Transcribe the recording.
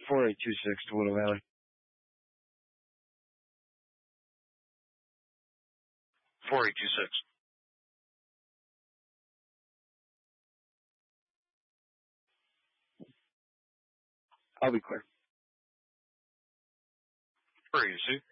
4826 to Willow Valley. 4826. I'll be clear. Crazy.